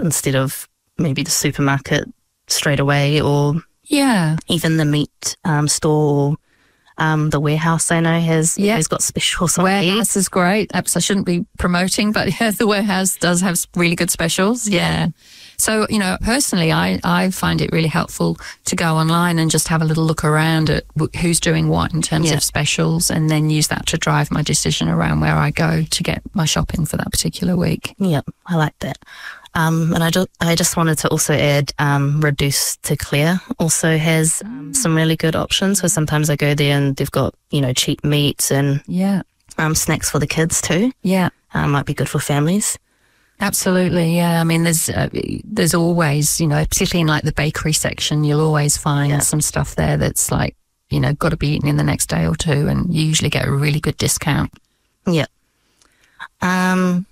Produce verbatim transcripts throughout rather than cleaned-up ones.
instead of maybe the supermarket straight away, or yeah, even the meat um, store. Or, um, the warehouse I know has yeah. has got specials. On Warehouse is great. Perhaps I shouldn't be promoting, but yeah, the warehouse does have really good specials. Yeah. So, you know, personally, I, I find it really helpful to go online and just have a little look around at who's doing what in terms yeah. of specials, and then use that to drive my decision around where I go to get my shopping for that particular week. Yeah, I like that. Um, and I just, I just wanted to also add, um, Reduce to Clear also has um, some really good options. So sometimes I go there and they've got, you know, cheap meats and yeah, um, snacks for the kids too. Yeah. Um, might be good for families. Absolutely, yeah. I mean, there's uh, there's always, you know, particularly in like the bakery section, you'll always find yeah. some stuff there that's like, you know, got to be eaten in the next day or two, and you usually get a really good discount. Yeah. Um,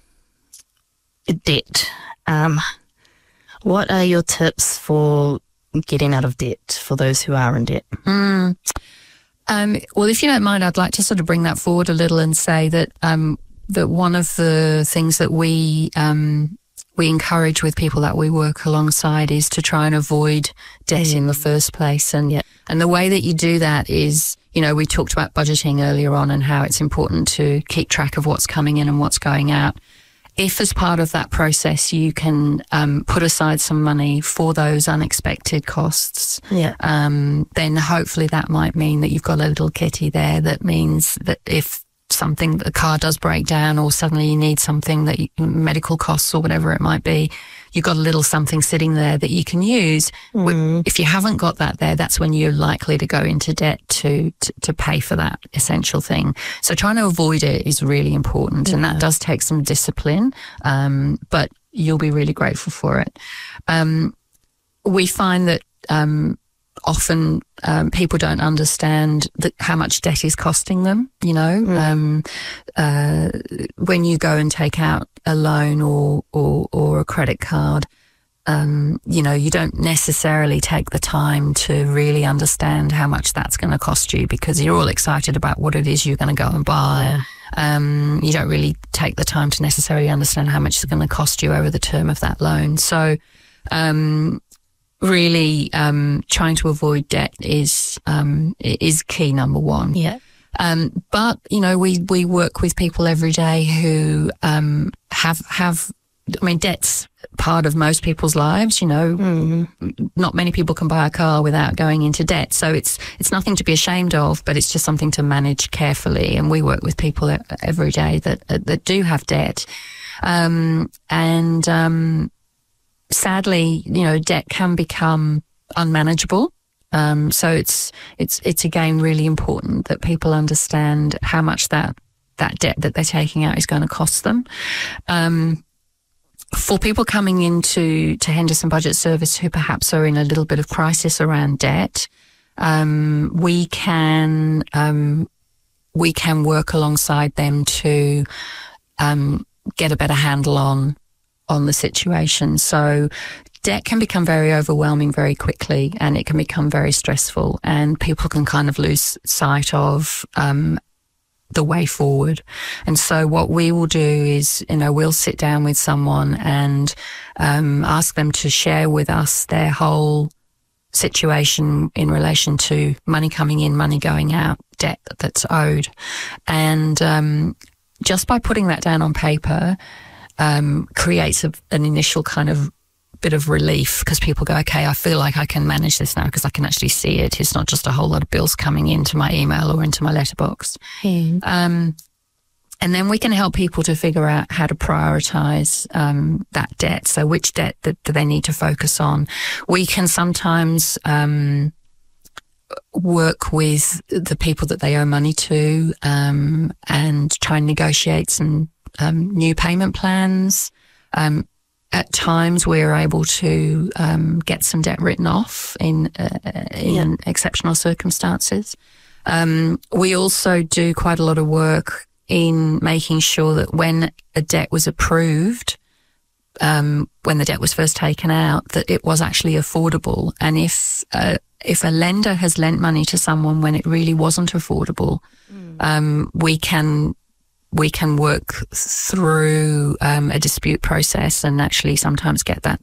debt. Um, what are your tips for getting out of debt for those who are in debt? Mm. Um, well, if you don't mind, I'd like to sort of bring that forward a little and say that um, that one of the things that we um, we encourage with people that we work alongside is to try and avoid debt mm. in the first place. And yeah. and the way that you do that is, you know, we talked about budgeting earlier on and how it's important to keep track of what's coming in and what's going out. If as part of that process you can um, put aside some money for those unexpected costs, yeah. um, then hopefully that might mean that you've got a little kitty there that means that if something, the car does break down or suddenly you need something, that you, medical costs or whatever it might be, you've got a little something sitting there that you can use. Mm. If you haven't got that there, that's when you're likely to go into debt to, to, to pay for that essential thing. So trying to avoid it is really important, yeah. and that does take some discipline, um, but you'll be really grateful for it. Um, we find that um, often um, people don't understand the, how much debt is costing them, you know. Mm. Um, uh, when you go and take out a loan or, or, or a credit card, um, you know, you don't necessarily take the time to really understand how much that's going to cost you, because you're all excited about what it is you're going to go and buy. Yeah. Um, you don't really take the time to necessarily understand how much it's going to cost you over the term of that loan. So, um, really, um, trying to avoid debt is, um, is key number one. Yeah. Um, but, you know, we, we work with people every day who, um, have, have, I mean, debt's part of most people's lives, you know. Mm. Not many people can buy a car without going into debt. So it's, it's nothing to be ashamed of, but it's just something to manage carefully. And we work with people every day that, that do have debt. Um, and, um, sadly, you know, debt can become unmanageable. Um, so it's, it's, it's again really important that people understand how much that, that debt that they're taking out is going to cost them. Um, for people coming into, to Henderson Budget Service who perhaps are in a little bit of crisis around debt, um, we can, um, we can work alongside them to, um, get a better handle on, on the situation. So debt can become very overwhelming very quickly, and it can become very stressful, and people can kind of lose sight of um, the way forward. And so what we will do is, you know, we'll sit down with someone and um, ask them to share with us their whole situation in relation to money coming in, money going out, debt that's owed. And um, just by putting that down on paper, Um, creates a, an initial kind of bit of relief, because people go, okay, I feel like I can manage this now because I can actually see it. It's not just a whole lot of bills coming into my email or into my letterbox. Mm. Um, and then we can help people to figure out how to prioritise um, that debt. So which debt that, do they need to focus on? We can sometimes um, work with the people that they owe money to um, and try and negotiate some Um, new payment plans. Um, at times we're able to um, get some debt written off in uh, in yeah. exceptional circumstances. Um, we also do quite a lot of work in making sure that when a debt was approved, um, when the debt was first taken out, that it was actually affordable. And if uh, if a lender has lent money to someone when it really wasn't affordable, mm. um, we can we can work through um, a dispute process and actually sometimes get that